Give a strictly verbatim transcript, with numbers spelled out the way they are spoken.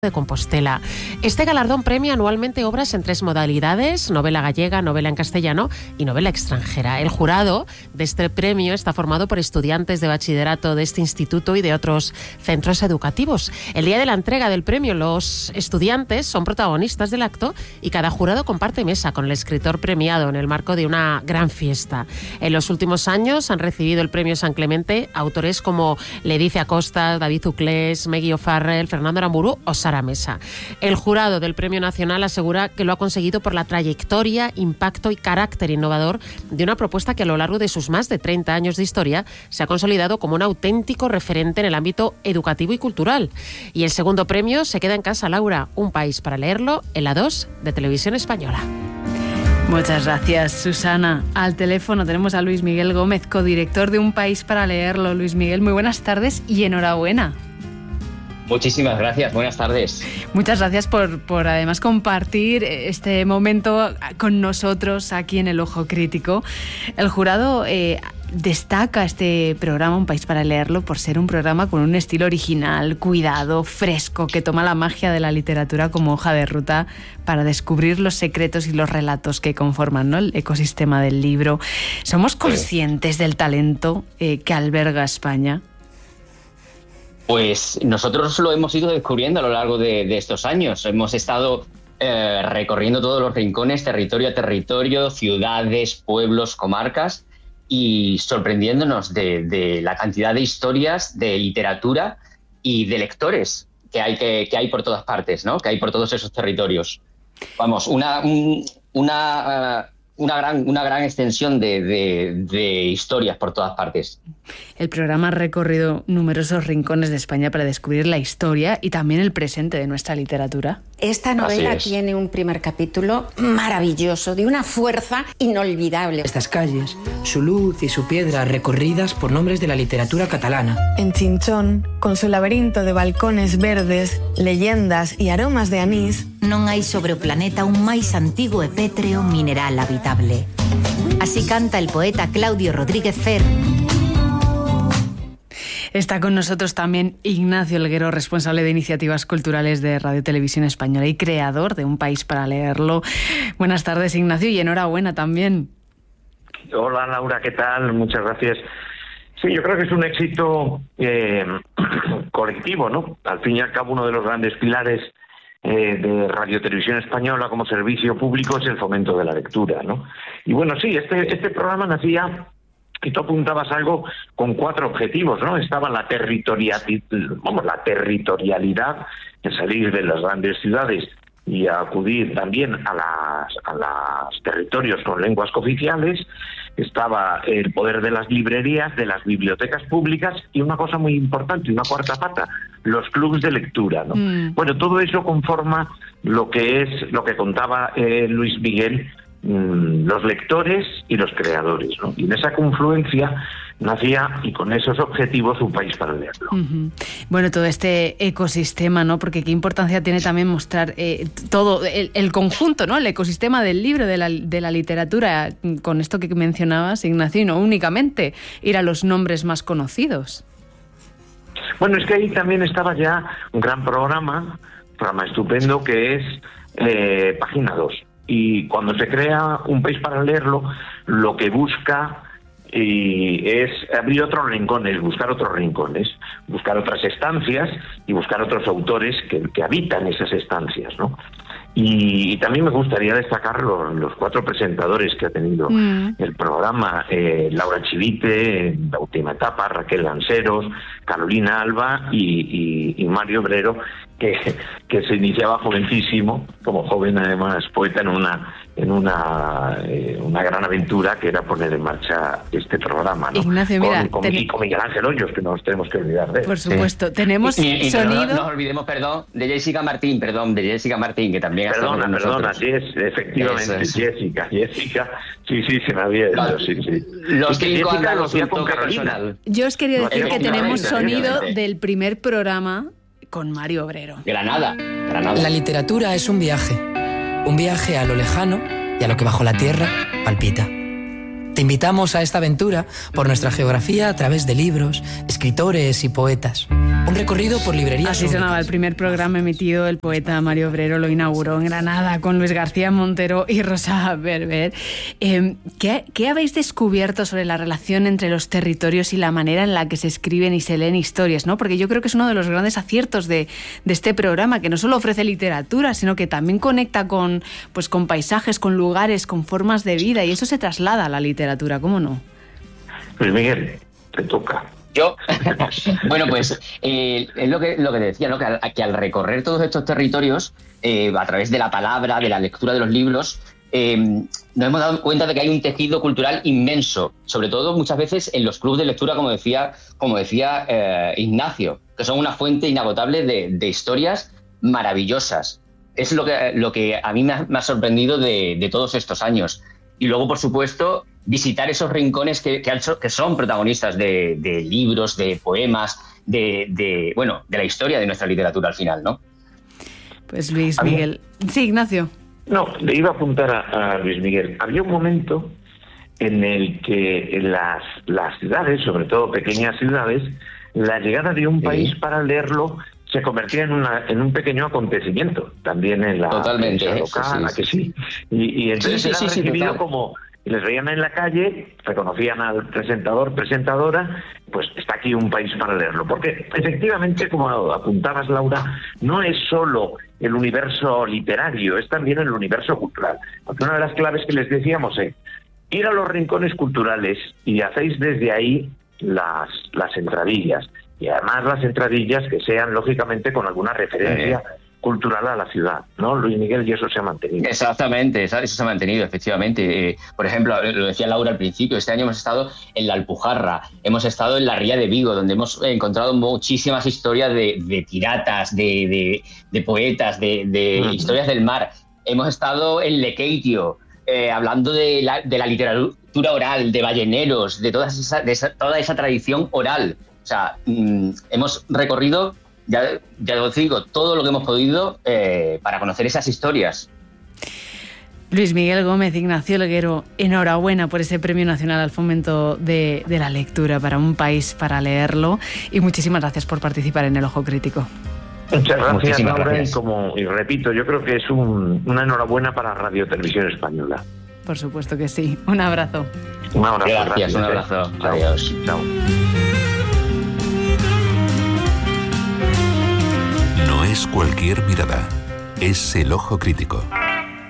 de Compostela. Este galardón premia anualmente obras en tres modalidades: novela gallega, novela en castellano y novela extranjera. El jurado de este premio está formado por estudiantes de bachillerato de este instituto y de otros centros educativos. El día de la entrega del premio, los estudiantes son protagonistas del acto y cada jurado comparte mesa con el escritor premiado en el marco de una gran fiesta. En los últimos años han recibido el premio San Clemente autores como Ledicia Costa, David Uclés, Maggie O'Farrell, Fernando Aramburu o Sara Mesa. El jurado del Premio Nacional asegura que lo ha conseguido por la trayectoria, impacto y carácter innovador de una propuesta que a lo largo de sus más de treinta años de historia se ha consolidado como un auténtico referente en el ámbito educativo y cultural. Y el segundo premio se queda en casa, Laura, Un país para leerlo, en la dos de Televisión Española. Muchas gracias, Susana. Al teléfono tenemos a Luis Miguel Gómez, codirector de Un país para leerlo. Luis Miguel, muy buenas tardes y enhorabuena. Muchísimas gracias, buenas tardes. Muchas gracias por, por además compartir este momento con nosotros aquí en El Ojo Crítico. El jurado eh, destaca este programa Un país para leerlo por ser un programa con un estilo original, cuidado, fresco, que toma la magia de la literatura como hoja de ruta para descubrir los secretos y los relatos que conforman, ¿no?, el ecosistema del libro. ¿Somos conscientes del talento eh, que alberga España? Pues nosotros lo hemos ido descubriendo a lo largo de, de estos años. Hemos estado eh, recorriendo todos los rincones, territorio a territorio, ciudades, pueblos, comarcas, y sorprendiéndonos de, de la cantidad de historias, de literatura y de lectores que hay, que, que hay por todas partes, ¿no?, que hay por todos esos territorios. Vamos, una, un, una, uh, una, gran, una gran extensión de, de, de historias por todas partes. El programa ha recorrido numerosos rincones de España para descubrir la historia y también el presente de nuestra literatura. Esta novela tiene un primer capítulo maravilloso, de una fuerza inolvidable. Estas calles, su luz y su piedra recorridas por nombres de la literatura catalana. En Chinchón, con su laberinto de balcones verdes, leyendas y aromas de anís, non hai sobre o planeta un máis antigo e pétreo mineral habitable. Así canta el poeta Claudio Rodríguez Fer. Está con nosotros también Ignacio Elguero, responsable de iniciativas culturales de Radio Televisión Española y creador de Un país para leerlo. Buenas tardes, Ignacio, y enhorabuena también. Hola, Laura, ¿qué tal? Muchas gracias. Sí, yo creo que es un éxito eh, colectivo, ¿no? Al fin y al cabo, uno de los grandes pilares eh, de Radio Televisión Española como servicio público es el fomento de la lectura, ¿no? Y bueno, sí, este, este programa nacía... Y tú apuntabas algo con cuatro objetivos, ¿no? Estaba la territorialidad, vamos, la territorialidad, en salir de las grandes ciudades y acudir también a las a los territorios con lenguas cooficiales. Estaba el poder de las librerías, de las bibliotecas públicas y una cosa muy importante, una cuarta pata, los clubes de lectura, ¿no? Mm. Bueno, todo eso conforma lo que es, lo que contaba eh, Luis Miguel, los lectores y los creadores, ¿no? Y en esa confluencia nacía, y con esos objetivos, Un país para leerlo. Uh-huh. Bueno, todo este ecosistema, ¿no? Porque qué importancia tiene también mostrar eh, todo el, el conjunto, ¿no? El ecosistema del libro, de la, de la literatura, con esto que mencionabas, Ignacio, y no únicamente ir a los nombres más conocidos. Bueno, es que ahí también estaba ya un gran programa, un programa estupendo, que es eh, Página dos. Y cuando se crea Un país para leerlo, lo que busca y es abrir otros rincones, buscar otros rincones, buscar otras estancias y buscar otros autores que, que habitan esas estancias, ¿no? Y, y también me gustaría destacar los, los cuatro presentadores que ha tenido mm. el programa, eh, Laura Chivite, en la última etapa, Raquel Lanceros, Carolina Alba y, y, y Mario Obrero, que, que se iniciaba jovencísimo, como joven además poeta, en una en una eh, una gran aventura que era poner en marcha este programa, ¿no? Ignacio, mira, con, con, ten... y con Miguel Ángel Hoyos, que no nos tenemos que olvidar de él. Por supuesto, sí. Tenemos y, y, sonido... No nos olvidemos, perdón, de Jessica Martín, perdón, de Jessica Martín, que también ha estado Perdona, con perdona, nosotros. Jess, efectivamente, es. Jessica, Jessica, sí, sí, se me había ido, sí, sí. Los sí, cinco Jessica años lo hacía con Carolina. Carolina. Yo os quería decir que tenemos sonido obviamente. del primer programa con Mario Obrero. Granada, Granada. La literatura es un viaje, un viaje a lo lejano y a lo que bajo la tierra palpita. Te invitamos a esta aventura por nuestra geografía a través de libros, escritores y poetas. Un recorrido por librerías Así sonaba únicas. el primer programa emitido. El poeta Mario Obrero lo inauguró en Granada con Luis García Montero y Rosa Berber. Eh, ¿qué, ¿Qué habéis descubierto sobre la relación entre los territorios y la manera en la que se escriben y se leen historias, ¿no? Porque yo creo que es uno de los grandes aciertos de, de este programa, que no solo ofrece literatura, sino que también conecta con, pues, con paisajes, con lugares, con formas de vida, y eso se traslada a la literatura, ¿cómo no? Luis Miguel, te toca. Yo, bueno, pues eh, es lo que, lo que decía, ¿no? Que al, que al recorrer todos estos territorios, eh, a través de la palabra, de la lectura de los libros, eh, nos hemos dado cuenta de que hay un tejido cultural inmenso, sobre todo muchas veces en los clubes de lectura, como decía, como decía eh, Ignacio, que son una fuente inagotable de, de historias maravillosas. Es lo que, lo que a mí me ha, me ha sorprendido de, de todos estos años. Y luego, por supuesto, visitar esos rincones que, que, que son protagonistas de, de libros, de poemas, de, de, bueno, de la historia de nuestra literatura al final, ¿no? Pues Luis Miguel. Sí, Ignacio. No, le iba a apuntar a, a Luis Miguel. Había un momento en el que en las, las ciudades, sobre todo pequeñas ciudades, la llegada de un sí. país para leerlo se convertía en, una, en un pequeño acontecimiento, también en la Totalmente, local, sí, sí, que sí. Y, y entonces sí, sí, era sí, recibido sí, como... Les veían en la calle, reconocían al presentador, presentadora, pues está aquí un país para leerlo. Porque efectivamente, como apuntabas, Laura, no es solo el universo literario, es también el universo cultural. Porque una de las claves que les decíamos es ir a los rincones culturales y hacéis desde ahí las, las entradillas. Y además las entradillas que sean, lógicamente, con alguna referencia eh. cultural a la ciudad, ¿no, Luis Miguel? Y eso se ha mantenido. Exactamente, eso se ha mantenido, efectivamente. Eh, por ejemplo, lo decía Laura al principio, este año hemos estado en la Alpujarra, hemos estado en la Ría de Vigo, donde hemos encontrado muchísimas historias de, de piratas, de, de, de poetas, de, de uh-huh. historias del mar. Hemos estado en Lekeitio, eh, hablando de la, de la literatura oral, de balleneros, de, todas esa, de esa, toda esa tradición oral. O sea, mmm, hemos recorrido, ya, ya os digo, todo lo que hemos podido eh, para conocer esas historias. Luis Miguel Gómez, Ignacio Leguero, enhorabuena por ese Premio Nacional al Fomento de, de la Lectura para un país para leerlo, y muchísimas gracias por participar en El Ojo Crítico. Muchas gracias, Laura, y, como, y repito, yo creo que es un, una enhorabuena para Radio Televisión Española. Por supuesto que sí. Un abrazo. Un abrazo. Gracias, gracias un abrazo. Eh. Adiós. Chao. No es cualquier mirada, es El Ojo Crítico.